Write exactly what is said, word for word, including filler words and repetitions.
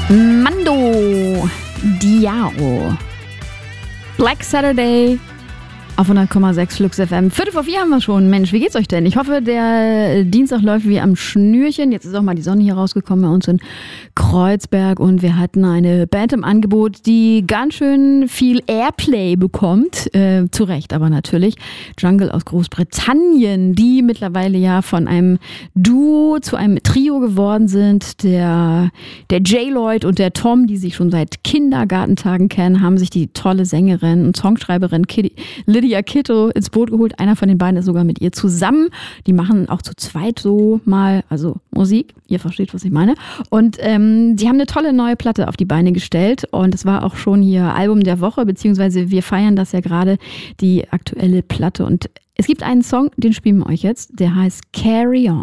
Mando Diao. Black Saturday auf hundert Komma sechs Flux F M. Viertel vor vier haben wir schon. Mensch, wie geht's euch denn? Ich hoffe, der Dienstag läuft wie am Schnürchen. Jetzt ist auch mal die Sonne hier rausgekommen bei uns in Kreuzberg und wir hatten eine Band im Angebot, die ganz schön viel Airplay bekommt. Äh, zu Recht aber natürlich. Jungle aus Großbritannien, die mittlerweile ja von einem Duo zu einem Trio geworden sind. Der, der J-Lloyd und der Tom, die sich schon seit Kindergartentagen kennen, haben sich die tolle Sängerin und Songschreiberin Kitty, Lydia Kitto ins Boot geholt. Einer von den beiden ist sogar mit ihr zusammen. Die machen auch zu zweit so mal, also Musik. Ihr versteht, was ich meine. Und ähm, die haben eine tolle neue Platte auf die Beine gestellt. Und es war auch schon hier Album der Woche, beziehungsweise wir feiern das ja gerade, die aktuelle Platte. Und es gibt einen Song, den spielen wir euch jetzt. Der heißt Carry On.